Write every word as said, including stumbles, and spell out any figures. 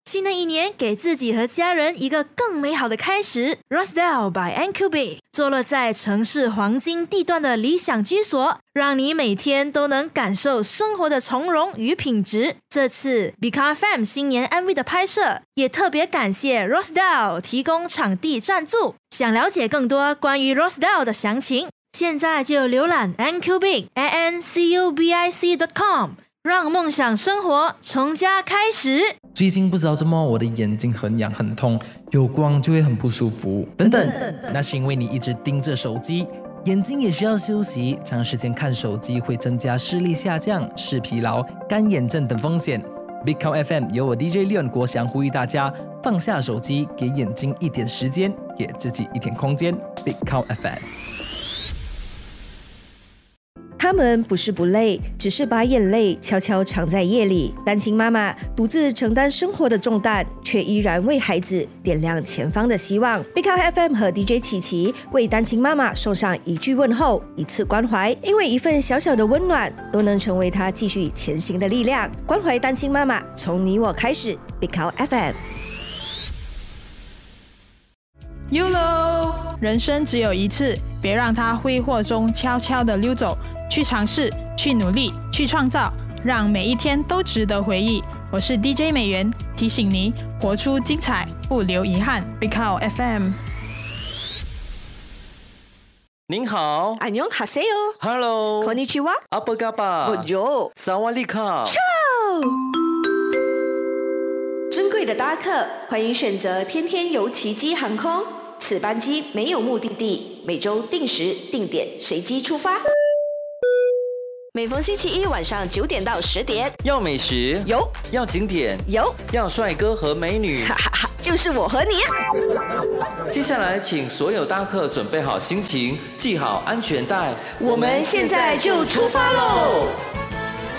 新的一年，给自己和家人一个更美好的开始。Rosedale by N Q B 坐落在城市黄金地段的理想居所，让你每天都能感受生活的从容与品质。这次 Big F M 新年 M V 的拍摄，也特别感谢 Rosedale 提供场地赞助。想了解更多关于 Rosedale 的详情，现在就浏览 N Q B A N C U B I C dot com。让梦想生活从家开始。 最近不知道怎么我的眼睛很痒很痛，有光就会很不舒服等等，那是因为你一直盯着手机，眼睛也需要休息，长时间看手机会增加视力下降、视疲劳、干眼症等风险。 Big Cow F M 由我 D J Leon 国祥呼吁大家放下手机，给眼睛一点时间，给自己一点空间。 Big Cow F M。 他们不是不累，只是把眼泪悄悄藏在夜里。单亲妈妈独自承担生活的重担，却依然为孩子点亮前方的希望。Big Cow F M 和 D J 琪琪为单亲妈妈送上一句问候，一次关怀，因为一份小小的温暖，都能成为她继续前行的力量。关怀单亲妈妈，从你我开始。Big Cow F M。Y O L O， 人生只有一次，别让它挥霍中悄悄地溜走。去尝试，去努力，去创造，让每一天都值得回忆。我是 D J 美元，提醒你活出精彩，不留遗憾。Big Cow F M。 您好， 안녕하세요。 Hello， こんにちは。 阿布嘎巴， Bonjour， 萨瓦利卡。 尊贵的搭客，欢迎选择天天游奇迹航空。此班机没有目的地，每周定时定点随机出发。每逢星期一晚上九点到十点， 要美食有， 要景点有， 要帅哥和美女， 哈哈哈，就是我和你啊！ 接下来，请所有搭客准备好心情，系好安全带， 我们现在就出发喽！